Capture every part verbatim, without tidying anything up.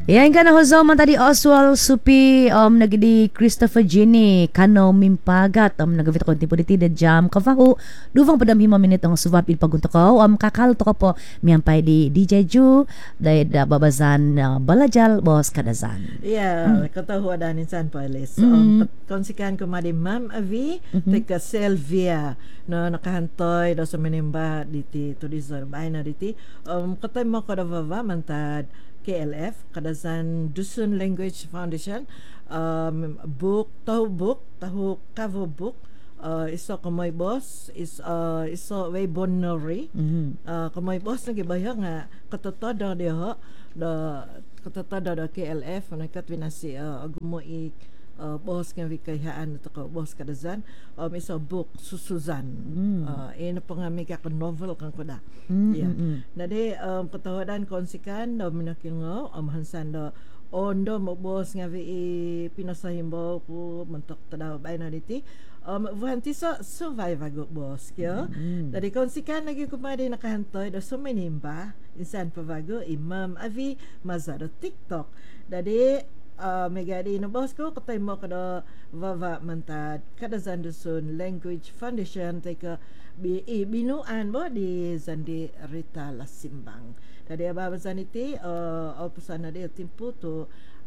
Yan ka na hozo man tadi Oswald Supi um nagdi Christopher Ginny kano mimpagat um nagavit ko tipo diti de jam kafaho duvang padam hima minute ang suwap il pagunto ko um kakal to ko po miampay di D J Ju dai da babazan uh, balajal bos kadazan. Yeah, mm. katahu ada ninsan pailis. Um konsikan ko madi Ma'am Avi mm-hmm. teka Selvia no nakahantoy do sa menimba diti tourism bay na diti um katay mo ko da baba mantad K L F kadazan Dusun Language Foundation um, book tahu book tahu cover book uh, iso kamoy boss is uh, iso way bonori mm-hmm. uh, kamoy boss nagibaya nga katatodo dia ho da katatodo da K L F nakat winasi uh, agumo i Uh, bos nga wikayhaan ito ko bos kadazan um, iso book susuzan mm. uh, ino pa nga may ka novel kang kuda mm, yeah. mm, mm. na di um, katawadan konsikan do minakingo um, hansan do ondo mo bos nga vi pinasahimbo po mantok tadaw bay na diti um, buhanti so survive ago bos kyo mm. dadi konsikan lagi kumadi nakahantoy do suminimba insan pavago Imam Avi Mazaro TikTok dadi Uh, megadi no boss ko katay mo kada vava mantad kada Zandusun Language Foundation teka bi e, binuan mo di Zandi Rita Lasimbang dadi ababazan iti uh, opusan na di timpo to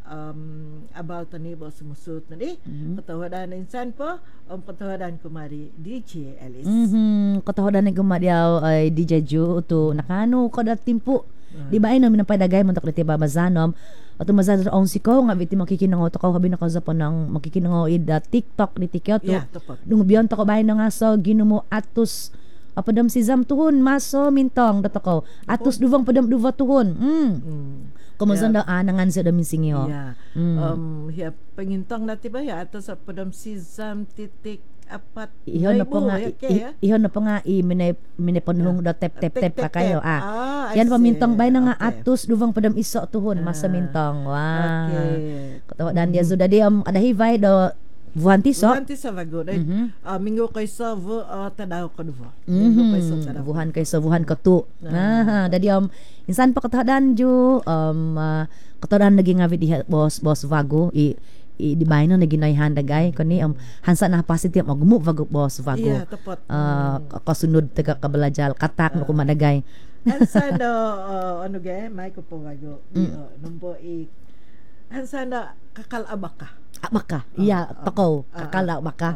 um, about tani bo sumusut na di mm-hmm. katawadan insan po um, katawadan kumari D J Ellis mm-hmm. katawadan ni kumari ay D J Ju to nakano kada timpo uh-huh. di ba ay namin ang padagay mo taklit babazanom at umazad ang si ko nga biti makikinango to ko habi na kaza po ng makikinango ida TikTok ni Tikyoto yeah, nung biyon to ko bahay na nga so ginumo atus apadam si Zam tuhon maso mintong dato ko atus duvang padam duva tuhon mm. mm. Kumazan yeah. daw anangan sa damin singyo yeah. mm. um hiya pangintong nati ba ya atus apadam si Zam titik apat ihon na po nga i, ihon na po nga i minay minaponhong da tep tep tep pa kayo ah, ah yan pamintong bay na nga okay. atus duvang padam iso tuhon ah. masa mintong wow okay. katawa dan dia sudah dia um, ada hivay do buhanti so buhanti sa vago mm-hmm. uh, minggo kay sa vu uh, tadaw ko do minggo kay sa tadaw buhan kay sa buhan ka tu ah dadi um insan pa katadan ju um uh, katadan naging ngawi di boss boss vago i i di bayno na ginayhan dagay kani um hansa na positive magmo vago boss vago yeah, tepat uh, kasunod taga kabalajal katak no uh, kumadagay hansa no uh, ano gay may ko po vago mm. uh, numbo i hansa na kakal abaka abaka iya uh, takaw uh, kakal abaka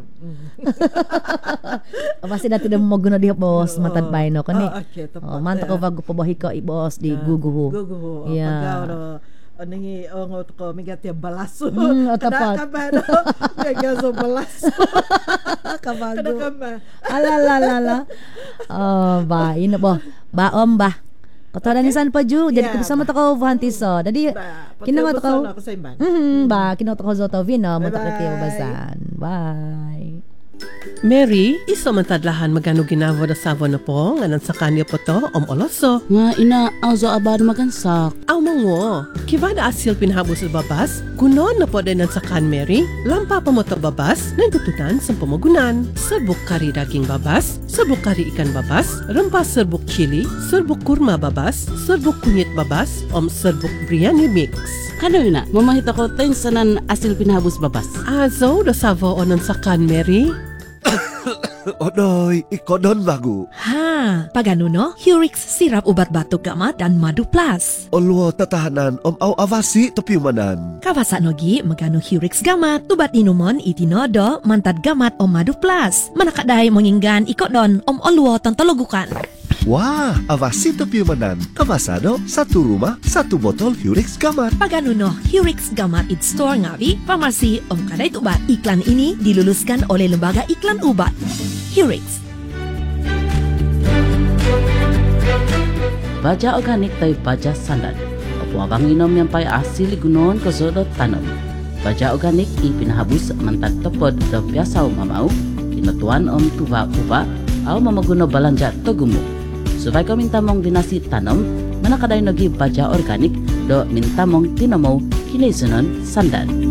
basi dati na mo guna di boss uh, matad bayno kani uh, okay, uh, man takaw vago pabahi ka i boss di uh, guguho guguho yeah. pagawro aningi ongot ko migati balaso mm, kada kabado megazo balaso kabago kada kama alalalala oh ba ino ba ba om ba kataran ni san pa ju jadi yeah, sama ta ko vantiso dadi kinangot ko mhm ba kinangot ko zoto vino mo ta kay bazan bye Mary, iso man tadlahan magano ginavo da savo na po, nganan sa kanya po to, om oloso. Nga ina, ang zo abad magansak. Aw mongo, kivada asil pinhabo sa babas, gunon na po din sa kan Mary, lampa pa mo to babas, nagtutunan sa pamagunan. Serbuk kari daging babas, serbuk kari ikan babas, rempas serbuk chili, serbuk kurma babas, serbuk kunyit babas, om serbuk biryani mix. Kano yun na, mamahita ko tayong sanan asil pinhabos babas. Azo, da savo onan sa kan Mary. Odoy, ikodon bago. Ha, pagano no? Hurix sirap ubat batuk gamat dan madu plus. Olwo tatahanan om au avasi topiumanan. Kawasa nogi magano Hurix gamat, tubat inumon itinodo mantad gamat om madu plus. Manakaday monginggan ikodon om olwo tantologukan. Wah, avasi topiumanan. Kawasano, satu rumah, satu botol Hurix gamat. Pagano no, Hurix gamat it store ngawi, pharmacy om kaday tubat. Iklan ini diluluskan oleh Lembaga Iklan Ubat. Hurix. Baja organik tay baja sandan. Opo abang inom yang pay asil gunon ko zodo tanam. Baja organik ipinahabus mantag topod do piasaw mamau. Tinutuan om tuba uba au mamaguno balanja togumo. Supaya kau minta mong binasi tanam, manakaday nagi baja organik do minta mong tinamaw kinisunon sandan.